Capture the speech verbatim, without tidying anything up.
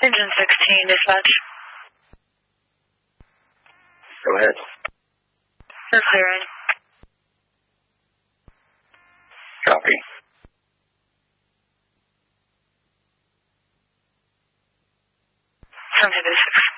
Engine sixteen, dispatch. Go ahead. You're clearing. Copy. Seven two six.